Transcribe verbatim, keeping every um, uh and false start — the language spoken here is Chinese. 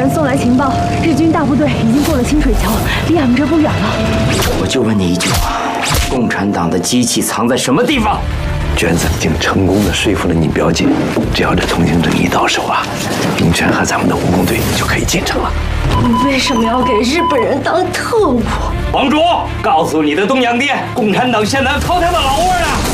人送来情报，日军大部队已经过了清水桥，离俺们这不远了。 我就问你一句话：共产党的机器藏在什么地方？ 娟子已经成功的说服了你表姐，只要这通行证一到手啊，龙泉和咱们的武工队就可以进城了。 你为什么要给日本人当特务？ 王主，告诉你的东洋爹，共产党现在操他的老窝了。